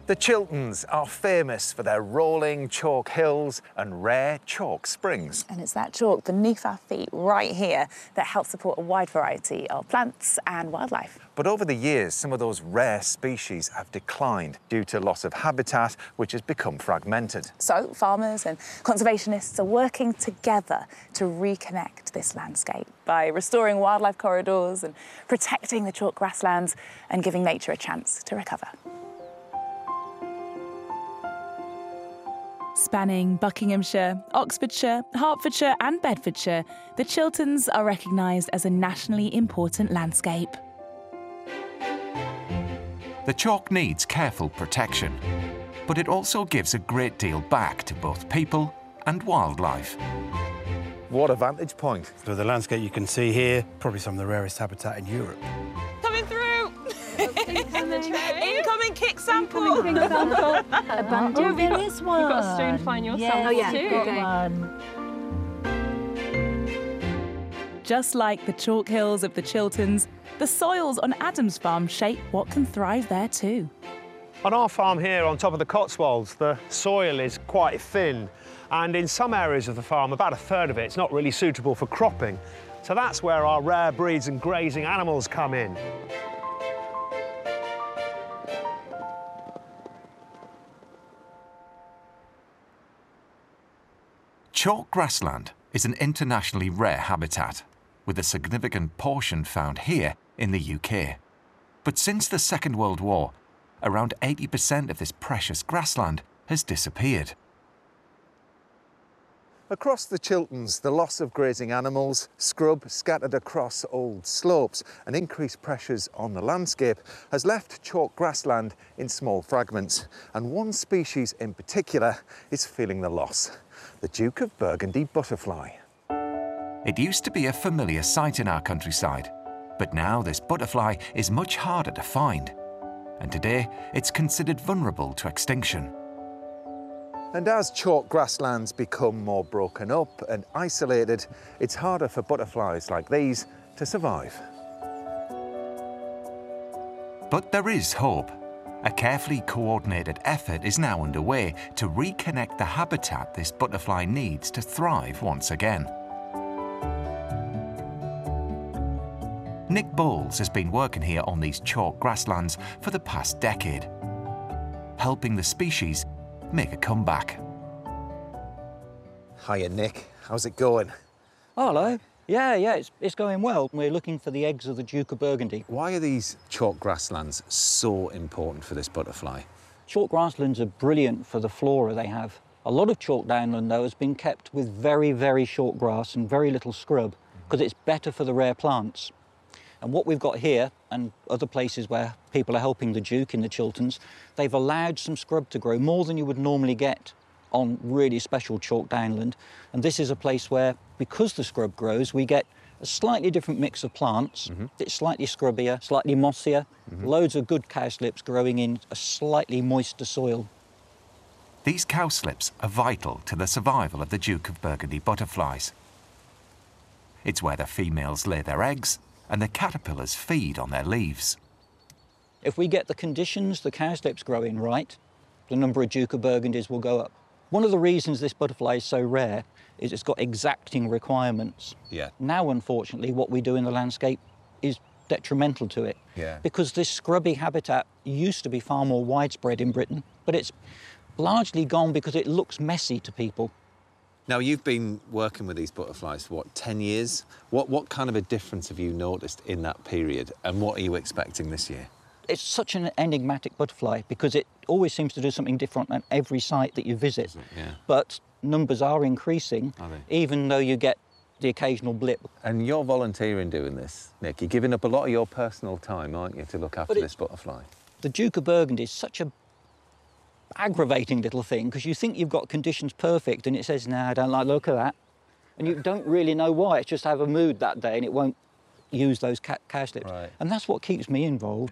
The Chilterns are famous for their rolling chalk hills and rare chalk springs. And it's that chalk beneath our feet right here that helps support a wide variety of plants and wildlife. But over the years, some of those rare species have declined due to loss of habitat, which has become fragmented. So farmers and conservationists are working together to reconnect this landscape by restoring wildlife corridors and protecting the chalk grasslands and giving nature a chance to recover. Spanning Buckinghamshire, Oxfordshire, Hertfordshire and Bedfordshire, the Chilterns are recognised as a nationally important landscape. The chalk needs careful protection, but it also gives a great deal back to both people and wildlife. What a vantage point. So the landscape you can see here, probably some of the rarest habitat in Europe. Coming through! Incoming kick sample! A banjo, there is one. You've got to soon find yourself too. Just like the chalk hills of the Chilterns, the soils on Adams Farm shape what can thrive there too. On our farm here on top of the Cotswolds, the soil is quite thin, and in some areas of the farm, about a third of it's not really suitable for cropping. So that's where our rare breeds and grazing animals come in. Chalk grassland is an internationally rare habitat, with a significant portion found here in the UK. But since the Second World War, around 80% of this precious grassland has disappeared. Across the Chilterns, the loss of grazing animals, scrub scattered across old slopes and increased pressures on the landscape has left chalk grassland in small fragments. And one species in particular is feeling the loss, the Duke of Burgundy butterfly. It used to be a familiar sight in our countryside, but now this butterfly is much harder to find. And today, it's considered vulnerable to extinction. And as chalk grasslands become more broken up and isolated, it's harder for butterflies like these to survive. But there is hope. A carefully coordinated effort is now underway to reconnect the habitat this butterfly needs to thrive once again. Nick Bowles has been working here on these chalk grasslands for the past decade, helping the species make a comeback. Hiya, Nick. How's it going? Oh, hello. Yeah, it's going well. We're looking for the eggs of the Duke of Burgundy. Why are these chalk grasslands so important for this butterfly? Chalk grasslands are brilliant for the flora they have. A lot of chalk downland, though, has been kept with very, very short grass and very little scrub because it's better for the rare plants. And what we've got here, and other places where people are helping the Duke in the Chilterns, they've allowed some scrub to grow, more than you would normally get on really special chalk downland. And this is a place where, because the scrub grows, we get a slightly different mix of plants. It's slightly scrubbier, slightly mossier, loads of good cowslips growing in a slightly moister soil. These cowslips are vital to the survival of the Duke of Burgundy butterflies. It's where the females lay their eggs and the caterpillars feed on their leaves. If we get the conditions the cowslips grow in right, the number of Duke of Burgundies will go up. One of the reasons this butterfly is so rare is it's got exacting requirements. Yeah. Now, unfortunately, what we do in the landscape is detrimental to it. Yeah. Because this scrubby habitat used to be far more widespread in Britain, but it's largely gone because it looks messy to people. Now, you've been working with these butterflies for, what, 10 years? What kind of a difference have you noticed in that period, and what are you expecting this year? It's such an enigmatic butterfly because it always seems to do something different at every site that you visit. Yeah. But numbers are increasing, Are they? even though you get the occasional blip. And you're volunteering doing this, Nick. You're giving up a lot of your personal time, aren't you, to look after this butterfly? The Duke of Burgundy is such a aggravating little thing because you think you've got conditions perfect and it says, no, I don't like the look of that. And you don't really know why. It's just have a mood that day and it won't use those cowslips. Right. And that's what keeps me involved.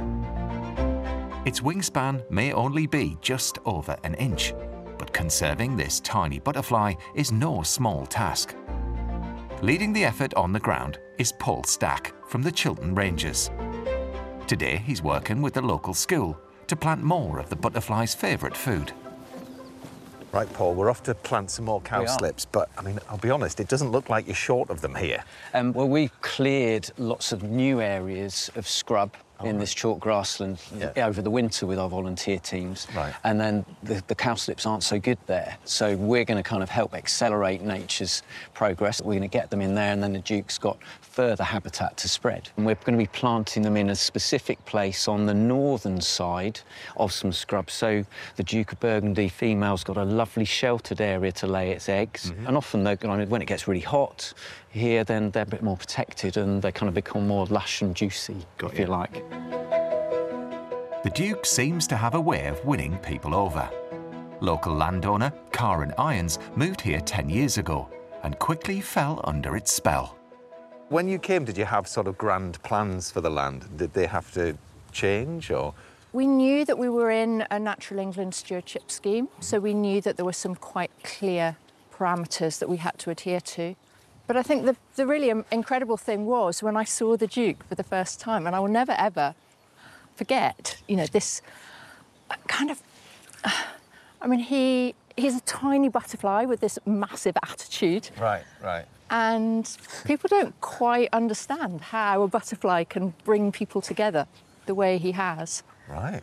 Its wingspan may only be just over an inch, but conserving this tiny butterfly is no small task. Leading the effort on the ground is Paul Stack from the Chiltern Rangers. Today he's working with the local school to plant more of the butterfly's favourite food. Right, Paul, we're off to plant some more cowslips, but, I mean, I'll be honest, it doesn't look like you're short of them here. Well, we've cleared lots of new areas of scrub in this chalk grassland over the winter with our volunteer teams. Right. And then the cowslips aren't so good there. So we're going to kind of help accelerate nature's progress. We're going to get them in there, and then the Duke's got further habitat to spread. And we're going to be planting them in a specific place on the northern side of some scrub. So the Duke of Burgundy female's got a lovely sheltered area to lay its eggs. And often, when it gets really hot here, then they're a bit more protected and they kind of become more lush and juicy, if you like. The Duke seems to have a way of winning people over. Local landowner Karen Irons moved here 10 years ago and quickly fell under its spell. When you came, did you have sort of grand plans for the land? Did they have to change, or...? We knew that we were in a Natural England stewardship scheme, so we knew that there were some quite clear parameters that we had to adhere to. But I think the really incredible thing was when I saw the Duke for the first time, and I will never, ever forget, you know, this kind of... I mean, he's a tiny butterfly with this massive attitude. Right, right. And people don't quite understand how a butterfly can bring people together the way he has. Right.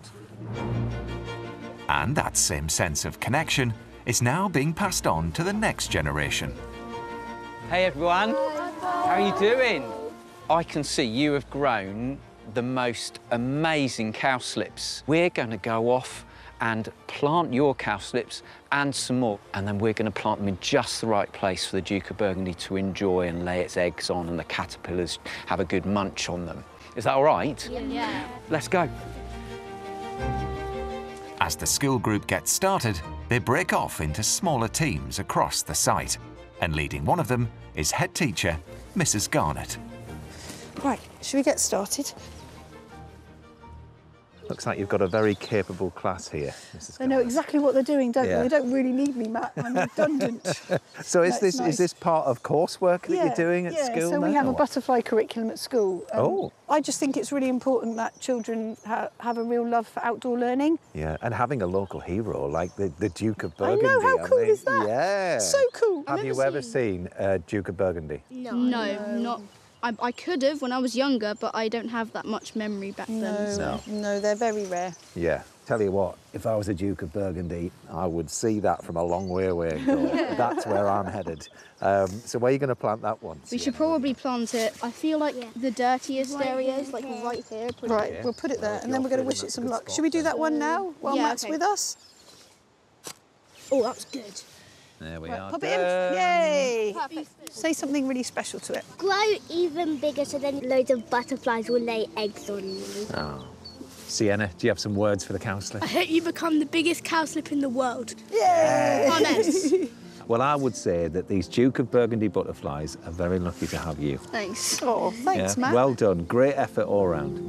And that same sense of connection is now being passed on to the next generation. Hey everyone, how are you doing? I can see you have grown the most amazing cowslips. We're going to go off and plant your cowslips and some more, and then we're going to plant them in just the right place for the Duke of Burgundy to enjoy and lay its eggs on, and the caterpillars have a good munch on them. Is that all right? Yeah. Let's go. As the school group gets started, they break off into smaller teams across the site, and leading one of them is head teacher Mrs. Garnett. Right, should we get started? Looks like you've got a very capable class here, Mrs. They know exactly what they're doing, don't Yeah. they? They don't really need me, Matt. I'm redundant. So is That's this part of coursework that you're doing at school so now? we have a or- butterfly curriculum at school. Oh. I just think it's really important that children have a real love for outdoor learning. Yeah, and having a local hero like the Duke of I know, Burgundy. how cool is that? Yeah. So cool. Have you ever seen Duke of Burgundy? No, not. I could have when I was younger, but I don't have that much memory back then. No, they're very rare. Yeah. Tell you what, if I was a Duke of Burgundy, I would see that from a long way away and go, that's where I'm headed. So where are you going to plant that one? We should probably plant it. I feel like the dirtiest areas, like right here. Right, we'll put it there, and then we're going to wish it some luck. Should we do that one now while Yeah, Matt's okay. with us? Oh, that's good. There we Right, are. pop it in. Yay! Say something really special to it. Grow even bigger so then loads of butterflies will lay eggs on you. Oh. Sienna, do you have some words for the cowslip? I hope you become the biggest cowslip in the world. Yay! Honest. Well, I would say that these Duke of Burgundy butterflies are very lucky to have you. Thanks. Oh, thanks, Matt. Well done. Great effort all round.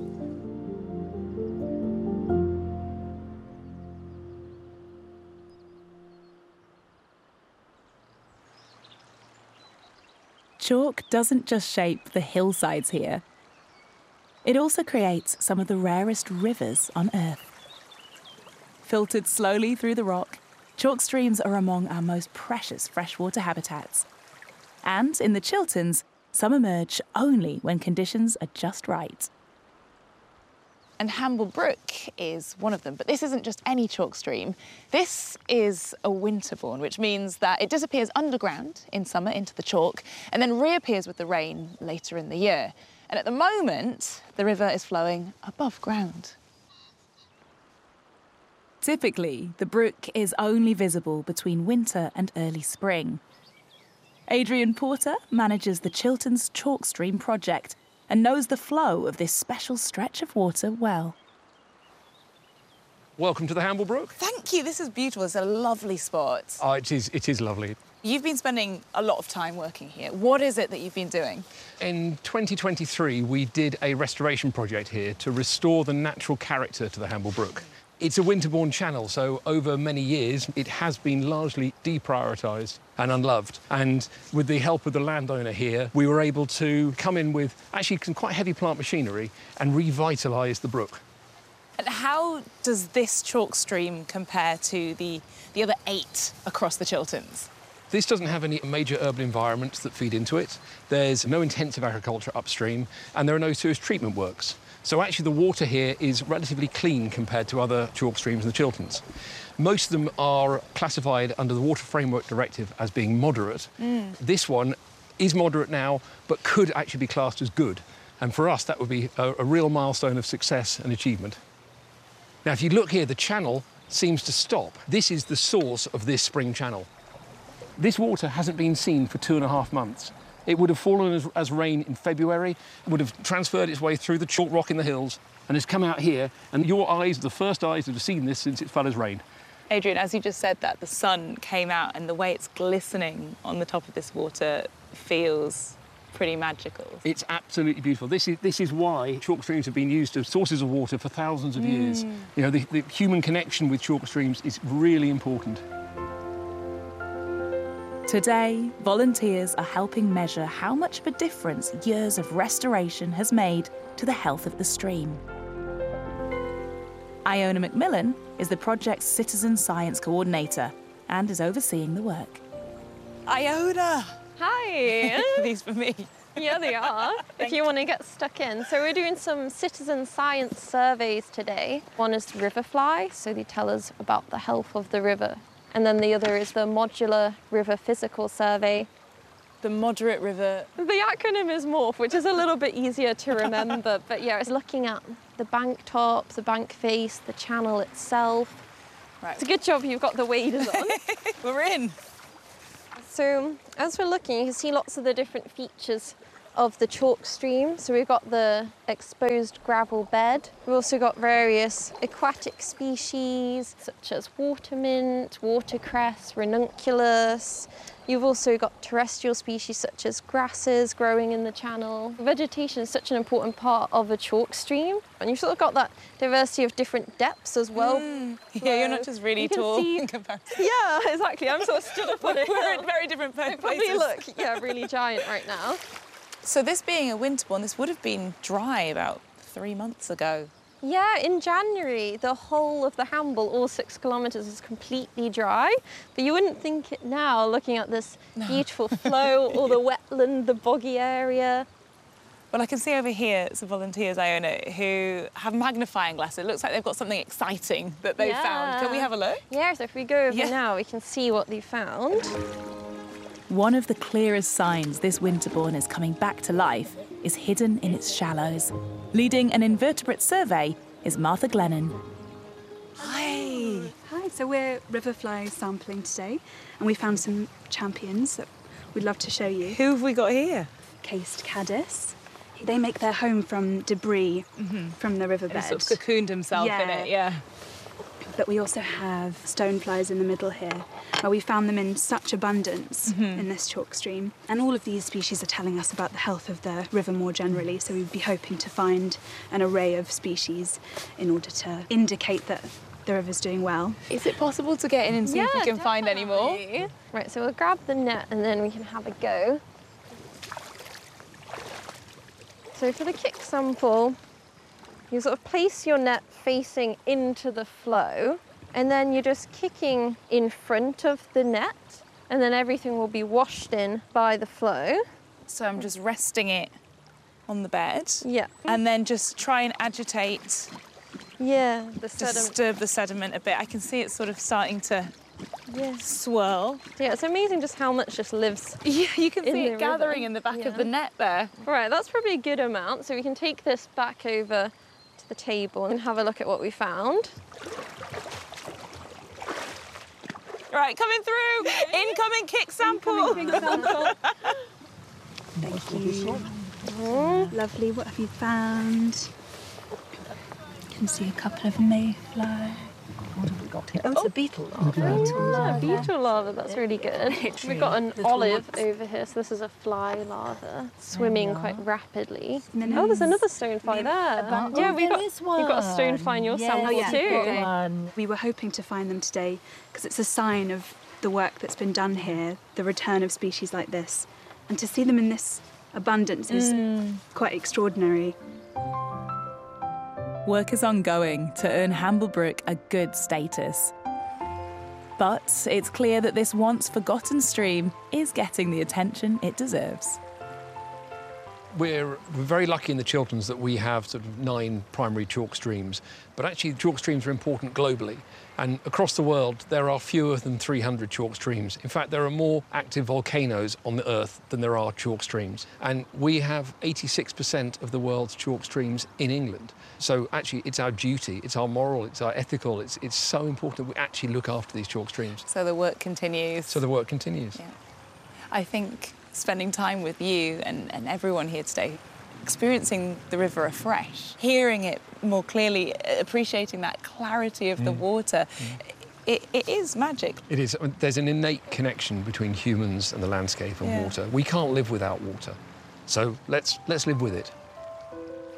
Chalk doesn't just shape the hillsides here. It also creates some of the rarest rivers on Earth. Filtered slowly through the rock, chalk streams are among our most precious freshwater habitats. And in the Chilterns, some emerge only when conditions are just right. And Hamble Brook is one of them, but this isn't just any chalk stream. This is a winterbourne, which means that it disappears underground in summer into the chalk and then reappears with the rain later in the year. And at the moment, the river is flowing above ground. Typically, the brook is only visible between winter and early spring. Adrian Porter manages the Chilterns Chalk Stream project and knows the flow of this special stretch of water well. Welcome to the Hamble Brook. Thank you, this is beautiful. It's a lovely spot. Oh, it is lovely. You've been spending a lot of time working here. What is it that you've been doing? In 2023, we did a restoration project here to restore the natural character to the Hamble Brook. It's a winterbourne channel, so over many years, it has been largely deprioritised and unloved. And with the help of the landowner here, we were able to come in with actually some quite heavy plant machinery and revitalise the brook. And how does this chalk stream compare to the other 8 across the Chilterns? This doesn't have any major urban environments that feed into it. There's no intensive agriculture upstream, and there are no sewage treatment works. So actually the water here is relatively clean compared to other chalk streams in the Chilterns. Most of them are classified under the Water Framework Directive as being moderate. This one is moderate now, but could actually be classed as good. And for us, that would be a real milestone of success and achievement. Now, if you look here, the channel seems to stop. This is the source of this spring channel. This water hasn't been seen for 2.5 months. It would have fallen as rain in February, it would have transferred its way through the chalk rock in the hills, and has come out here, and your eyes are the first eyes that have seen this since it fell as rain. Adrian, as you just said that, the sun came out and the way it's glistening on the top of this water feels pretty magical. It's absolutely beautiful. This is why chalk streams have been used as sources of water for thousands of years. You know, the human connection with chalk streams is really important. Today, volunteers are helping measure how much of a difference years of restoration has made to the health of the stream. Iona McMillan is the project's Citizen Science Coordinator and is overseeing the work. Iona! Hi! Are these for me? Yeah, they are, if you want to get stuck in. So we're doing some citizen science surveys today. One is Riverfly, so they tell us about the health of the river. And then the other is the Modular River Physical Survey. The Moderate River... The acronym is MORPH, which is a little bit easier to remember. But yeah, it's looking at the bank top, the bank face, the channel itself. Right. It's a good job you've got the waders on. We're in. So as we're looking, you can see lots of the different features of the chalk stream. So we've got the exposed gravel bed. We've also got various aquatic species, such as water mint, watercress, ranunculus. You've also got terrestrial species such as grasses growing in the channel. Vegetation is such an important part of a chalk stream. And you've sort of got that diversity of different depths as well. Yeah, you're not just really tall in comparison. Yeah, exactly. I'm sort of stood up on it. We're in very different places. Probably look, yeah, really giant right now. So this being a Winterbourne, this would have been dry about 3 months ago. Yeah, in January, the whole of the Hamble, all 6 kilometres, is completely dry. But you wouldn't think it now, looking at this beautiful flow, all the wetland, the boggy area. Well, I can see over here some volunteers, Iona, who have magnifying glasses. It looks like they've got something exciting that they've found. Can we have a look? Yeah, so if we go over now, we can see what they found. One of the clearest signs this Winterbourne is coming back to life is hidden in its shallows. Leading an invertebrate survey is Martha Glennon. Hi. Hi, so we're riverfly sampling today, and we found some champions that we'd love to show you. Who have we got here? Cased caddis. They make their home from debris from the riverbed. He sort of cocooned himself in it, yeah. But we also have stoneflies in the middle here, where we found them in such abundance in this chalk stream. And all of these species are telling us about the health of the river more generally, so we'd be hoping to find an array of species in order to indicate that the river's doing well. Is it possible to get in and see if we can find any more? Right, so we'll grab the net and then we can have a go. So for the kick sample, you sort of place your net facing into the flow, and then you're just kicking in front of the net, and then everything will be washed in by the flow. So I'm just resting it on the bed. Yeah. And then just try and agitate. Yeah, the sediment. Disturb the sediment a bit. I can see it's sort of starting to swirl. Yeah, it's amazing just how much just lives. Yeah, you can see the it gathering river. in the back of the net there. Right, that's probably a good amount. So we can take this back over to the table and have a look at what we found. Right, coming through. Incoming kick sample. Thank you. Lovely. What have you found? You can see a couple of mayflies. What have we got here? Oh, it's a beetle larva. Oh, beetle larva, that's really good. We've got an olive over here, so this is a fly larva swimming quite rapidly. Oh, there's another stonefly there. Yeah, we've got a stonefly in your sample too. We were hoping to find them today because it's a sign of the work that's been done here, the return of species like this. And to see them in this abundance is quite extraordinary. Work is ongoing to earn Hamblebrook a good status. But it's clear that this once forgotten stream is getting the attention it deserves. We're very lucky in the Chilterns that we have sort of 9 primary chalk streams, but actually chalk streams are important globally. And across the world, there are fewer than 300 chalk streams. In fact, there are more active volcanoes on the Earth than there are chalk streams. And we have 86% of the world's chalk streams in England. So actually, it's our duty, it's our moral, it's our ethical, it's so important that we actually look after these chalk streams. So the work continues. So the work continues. Yeah. I think spending time with you and everyone here today, experiencing the river afresh, hearing it more clearly, appreciating that clarity of the water, it is magic. It is. There's an innate connection between humans and the landscape and water. We can't live without water, so let's live with it.